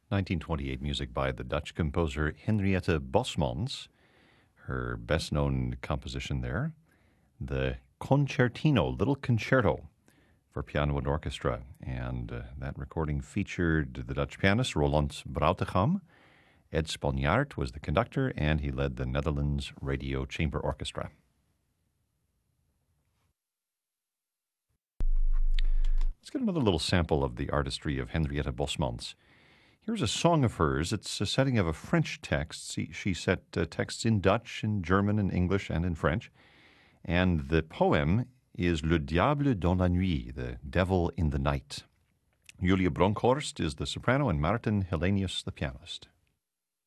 1928 music by the Dutch composer Henriette Bosmans. Her best-known composition there, the Concertino, Little Concerto for piano and orchestra. And that recording featured the Dutch pianist Roland Broutigam. Ed Sponjaard was the conductor, and he led the Netherlands Radio Chamber Orchestra. Let's get another little sample of the artistry of Henriette Bosmans. Here's a song of hers. It's a setting of a French text. She set texts in Dutch, in German, in English, and in French. And the poem is Le Diable dans la Nuit, the Devil in the Night. Julia Bronkhorst is the soprano and Maarten Hellenius the pianist.